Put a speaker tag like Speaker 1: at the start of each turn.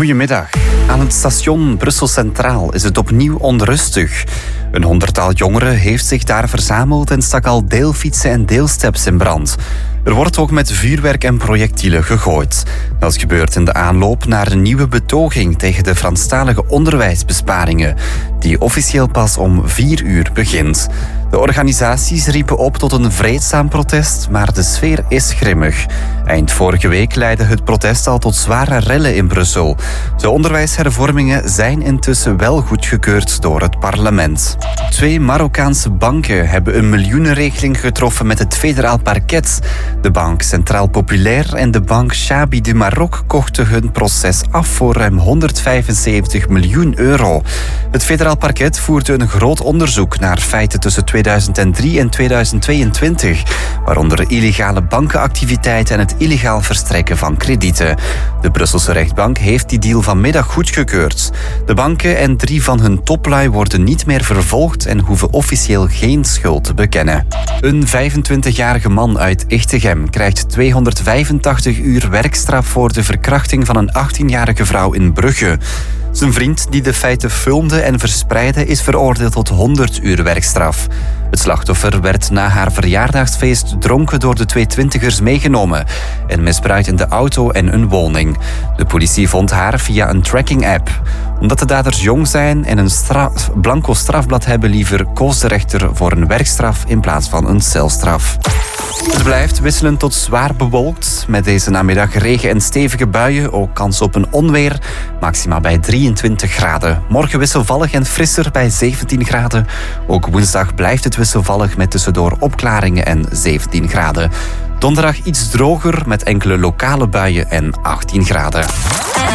Speaker 1: Goedemiddag. Aan het station Brussel Centraal is het opnieuw onrustig. Een 100-tal jongeren heeft zich daar verzameld en stak al deelfietsen en deelsteps in brand. Er wordt ook met vuurwerk en projectielen gegooid. Dat gebeurt in de aanloop naar een nieuwe betoging tegen de Franstalige onderwijsbesparingen, die officieel pas om 4 uur begint. De organisaties riepen op tot een vreedzaam protest, maar de sfeer is grimmig. Eind vorige week leidde het protest al tot zware rellen in Brussel. De onderwijshervormingen zijn intussen wel goedgekeurd door het parlement. 2 Marokkaanse banken hebben een miljoenenregeling getroffen met het federaal parket. De bank Centraal Populair en de bank Chabi du Maroc kochten hun proces af voor ruim 175 miljoen euro. Het federaal parket voerde een groot onderzoek naar feiten tussen 2003 en 2022, waaronder illegale bankenactiviteiten en het illegaal verstrekken van kredieten. De Brusselse rechtbank heeft die deal vanmiddag goedgekeurd. De banken en 3 van hun toplui worden niet meer vervolgd en hoeven officieel geen schuld te bekennen. Een 25-jarige man uit Echtegem krijgt 285 uur werkstraf voor de verkrachting van een 18-jarige vrouw in Brugge. Zijn vriend die de feiten filmde en verspreidde is veroordeeld tot 100 uur werkstraf. Het slachtoffer werd na haar verjaardagsfeest dronken door de 2 twintigers meegenomen en misbruikt in de auto en een woning. De politie vond haar via een tracking-app. Omdat de daders jong zijn en een blanco strafblad hebben liever, koos de rechter voor een werkstraf in plaats van een celstraf. Het blijft wisselend tot zwaar bewolkt. Met deze namiddag regen en stevige buien, ook kans op een onweer. Maximaal bij 23 graden. Morgen wisselvallig en frisser bij 17 graden. Ook woensdag blijft het wisselvallig met tussendoor opklaringen en 17 graden. Donderdag iets droger met enkele lokale buien en 18 graden.